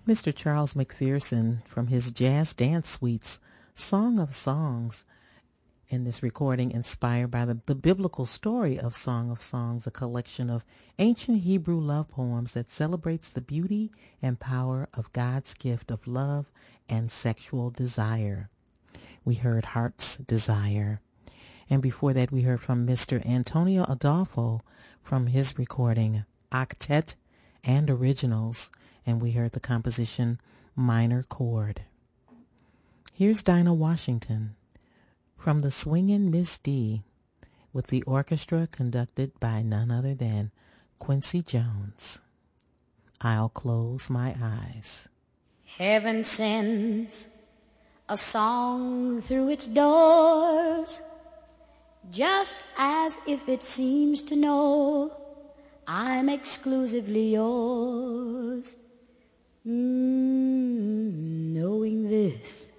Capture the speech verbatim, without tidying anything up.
Mister Charles McPherson from his Jazz Dance Suites, Song of Songs, in this recording inspired by the, the biblical story of Song of Songs, a collection of ancient Hebrew love poems that celebrates the beauty and power of God's gift of love and sexual desire. We heard Heart's Desire. And before that, we heard from Mister Antonio Adolfo from his recording Octet and Originals, and we heard the composition Minor Chord. Here's Dinah Washington from the Swingin' Miss D with the orchestra conducted by none other than Quincy Jones. I'll Close My Eyes. Heaven sends a song through its doors, just as if it seems to know I'm exclusively yours. Mm, knowing this,